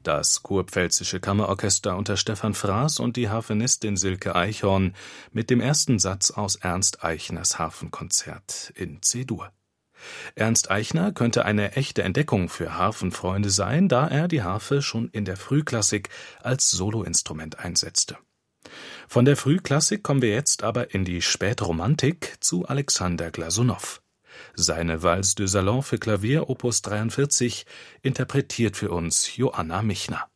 Das kurpfälzische Kammerorchester unter Stefan Fraß und die Harfenistin Silke Eichhorn mit dem ersten Satz aus Ernst Eichners Harfenkonzert in C-Dur. Ernst Eichner könnte eine echte Entdeckung für Harfenfreunde sein, da er die Harfe schon in der Frühklassik als Soloinstrument einsetzte. Von der Frühklassik kommen wir jetzt aber in die Spätromantik zu Alexander Glasunow. Seine Valse de Salon für Klavier Opus 43 interpretiert für uns Joanna Michner.